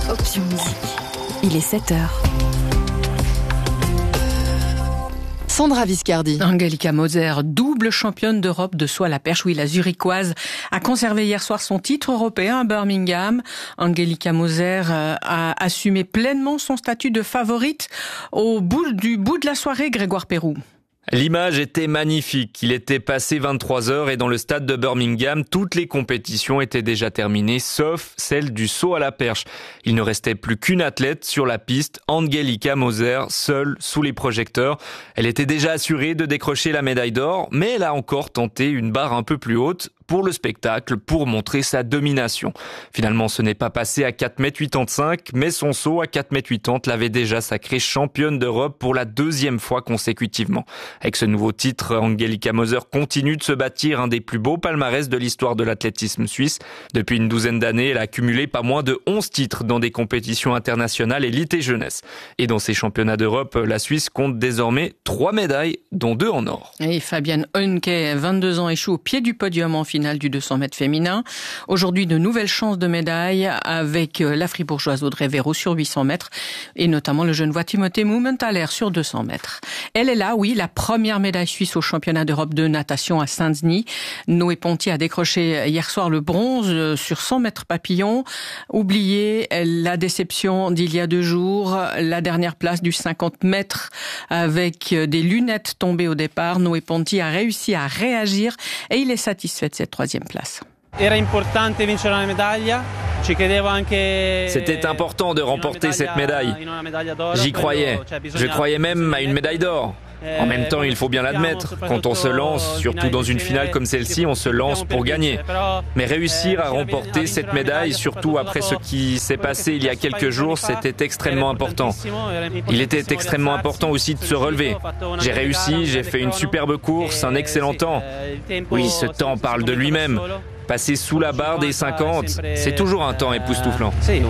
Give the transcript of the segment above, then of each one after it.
Option musique. Il est 7h. Sandra Viscardi. Angelika Moser, double championne d'Europe de saut à la perche. Oui, la Zurichoise a conservé hier soir son titre européen à Birmingham. Angelika Moser a assumé pleinement son statut de favorite au bout de la soirée, Grégoire Pérou. L'image était magnifique. Il était passé 23h et dans le stade de Birmingham, toutes les compétitions étaient déjà terminées, sauf celle du saut à la perche. Il ne restait plus qu'une athlète sur la piste, Angelika Moser, seule sous les projecteurs. Elle était déjà assurée de décrocher la médaille d'or, mais elle a encore tenté une barre un peu plus haute pour le spectacle, pour montrer sa domination. Finalement, ce n'est pas passé à 4,85 m, mais son saut à 4,80 m l'avait déjà sacrée championne d'Europe pour la deuxième fois consécutivement. Avec ce nouveau titre, Angelika Moser continue de se bâtir un des plus beaux palmarès de l'histoire de l'athlétisme suisse. Depuis une douzaine d'années, elle a cumulé pas moins de 11 titres dans des compétitions internationales élite et jeunesse. Et dans ces championnats d'Europe, la Suisse compte désormais 3 médailles, dont 2 en or. Et Fabienne Oenke, 22 ans, échoue au pied du podium en finale du 200 mètres féminin. Aujourd'hui, de nouvelles chances de médailles avec la fribourgeoise Audrey Véro sur 800 mètres et notamment le Genevois Timothée Mumenthaler sur 200 mètres. Elle est là, oui, la première médaille suisse au championnat d'Europe de natation à Saint-Denis. Noé Ponty a décroché hier soir le bronze sur 100 mètres papillon. Oubliez la déception d'il y a 2 jours, la dernière place du 50 mètres avec des lunettes tombées au départ. Noé Ponty a réussi à réagir et il est satisfait de cette 3e place. C'était important de remporter cette médaille. J'y croyais. Je croyais même à une médaille d'or. En même temps, il faut bien l'admettre, quand on se lance, surtout dans une finale comme celle-ci, on se lance pour gagner. Mais réussir à remporter cette médaille, surtout après ce qui s'est passé il y a quelques jours, c'était extrêmement important. Il était extrêmement important aussi de se relever. J'ai réussi, j'ai fait une superbe course, un excellent temps. Oui, ce temps parle de lui-même. Passer sous la barre des 50, c'est toujours un temps époustouflant.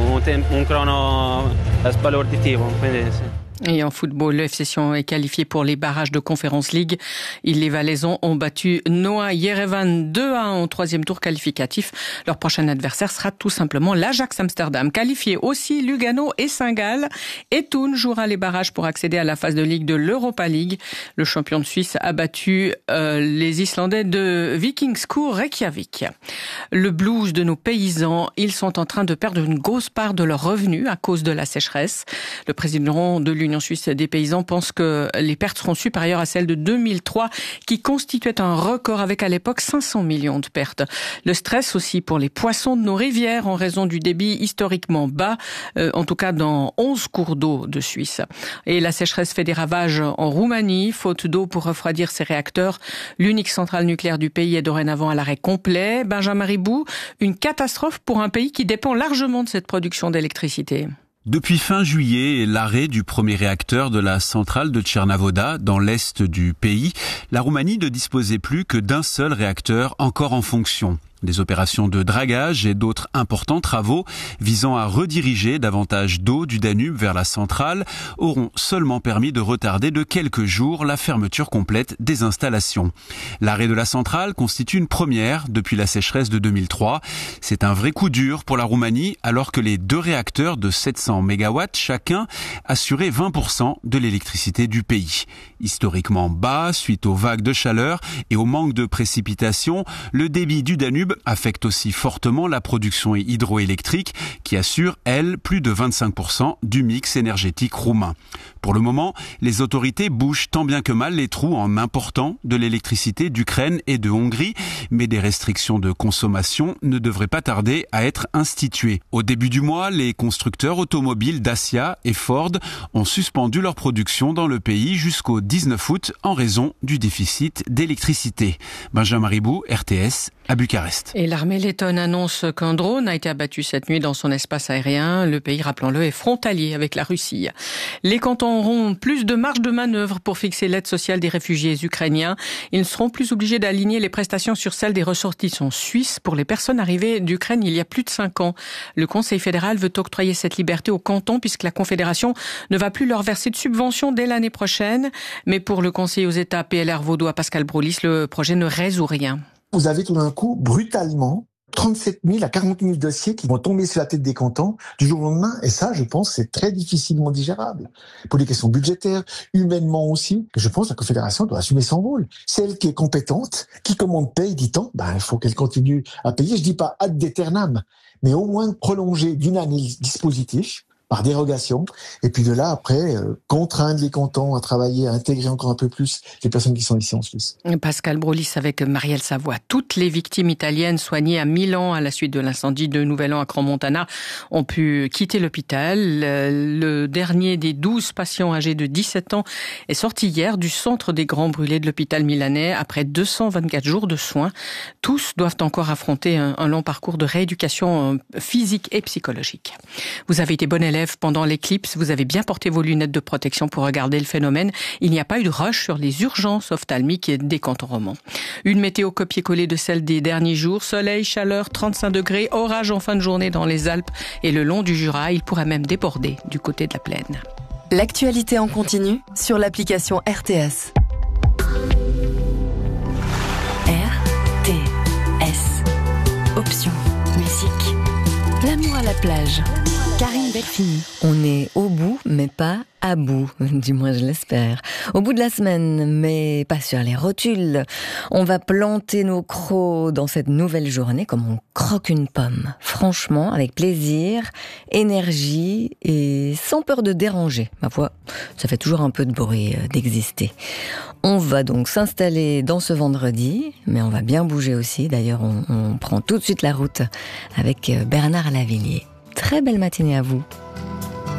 Et en football, le FC Sion est qualifié pour les barrages de Conference League. Les Valaisans ont battu Noah Yerevan 2-1 au 3e tour qualificatif. Leur prochain adversaire sera tout simplement l'Ajax Amsterdam. Qualifiés aussi Lugano et Saint-Gall. Et Thun jouera les barrages pour accéder à la phase de Ligue de l'Europa League. Le champion de Suisse a battu les Islandais de Vikingskur Reykjavik. Le blues de nos paysans, ils sont en train de perdre une grosse part de leurs revenus à cause de la sécheresse. Le président de l'Union suisse des paysans pense que les pertes seront supérieures à celles de 2003 qui constituait un record avec à l'époque 500 millions de pertes. Le stress aussi pour les poissons de nos rivières en raison du débit historiquement bas, en tout cas dans 11 cours d'eau de Suisse. Et la sécheresse fait des ravages en Roumanie, faute d'eau pour refroidir ses réacteurs. L'unique centrale nucléaire du pays est dorénavant à l'arrêt complet. Benjamin Ribou, une catastrophe pour un pays qui dépend largement de cette production d'électricité. Depuis fin juillet, l'arrêt du premier réacteur de la centrale de Tchernavoda, dans l'est du pays, la Roumanie ne disposait plus que d'un seul réacteur encore en fonction. Des opérations de dragage et d'autres importants travaux visant à rediriger davantage d'eau du Danube vers la centrale auront seulement permis de retarder de quelques jours la fermeture complète des installations. L'arrêt de la centrale constitue une première depuis la sécheresse de 2003. C'est un vrai coup dur pour la Roumanie alors que les 2 réacteurs de 700 MW chacun assuraient 20% de l'électricité du pays. Historiquement bas suite aux vagues de chaleur et au manque de précipitations, le débit du Danube affecte aussi fortement la production hydroélectrique qui assure, elle, plus de 25% du mix énergétique roumain. Pour le moment, les autorités bouchent tant bien que mal les trous en important de l'électricité d'Ukraine et de Hongrie, mais des restrictions de consommation ne devraient pas tarder à être instituées. Au début du mois, les constructeurs automobiles Dacia et Ford ont suspendu leur production dans le pays jusqu'au 19 août en raison du déficit d'électricité. Benjamin Ribou, RTS, à Bucarest. Et l'armée lettonne annonce qu'un drone a été abattu cette nuit dans son espace aérien. Le pays, rappelons-le, est frontalier avec la Russie. Les cantons auront plus de marge de manœuvre pour fixer l'aide sociale des réfugiés ukrainiens. Ils ne seront plus obligés d'aligner les prestations sur celles des ressortissants suisses pour les personnes arrivées d'Ukraine il y a plus de 5 ans. Le Conseil fédéral veut octroyer cette liberté aux cantons puisque la Confédération ne va plus leur verser de subventions dès l'année prochaine. Mais pour le conseiller aux États PLR vaudois Pascal Brolis, le projet ne résout rien. Vous avez tout d'un coup, brutalement, 37 000 à 40 000 dossiers qui vont tomber sur la tête des cantons du jour au lendemain. Et ça, je pense, c'est très difficilement digérable. Pour les questions budgétaires, humainement aussi, je pense que la Confédération doit assumer son rôle. Celle qui est compétente, qui commande paye, dit-on, il faut qu'elle continue à payer. Je dis pas ad aeternam, mais au moins prolonger d'une année le dispositif par dérogation, et puis de là, après, contraindre les cantons à travailler, à intégrer encore un peu plus les personnes qui sont ici en Suisse. Pascal Brolis avec Marielle Savoie. Toutes les victimes italiennes soignées à Milan à la suite de l'incendie de Nouvel An à Crans-Montana ont pu quitter l'hôpital. Le dernier des 12 patients âgés de 17 ans est sorti hier du centre des grands brûlés de l'hôpital milanais après 224 jours de soins. Tous doivent encore affronter un long parcours de rééducation physique et psychologique. Vous avez été bon élève pendant l'éclipse, vous avez bien porté vos lunettes de protection pour regarder le phénomène. Il n'y a pas eu de rush sur les urgences ophtalmiques des cantons romans. Une météo copier-coller de celle des derniers jours. Soleil, chaleur, 35 degrés, orage en fin de journée dans les Alpes et le long du Jura. Il pourrait même déborder du côté de la plaine. L'actualité en continu sur l'application RTS. RTS. Option. Musique. L'amour à la plage. Karine Delphini. On est au bout, mais pas à bout, du moins je l'espère. Au bout de la semaine, mais pas sur les rotules. On va planter nos crocs dans cette nouvelle journée comme on croque une pomme. Franchement, avec plaisir, énergie et sans peur de déranger. Ma foi, ça fait toujours un peu de bruit d'exister. On va donc s'installer dans ce vendredi, mais on va bien bouger aussi. D'ailleurs, on prend tout de suite la route avec Bernard Lavillier. Très belle matinée à vous.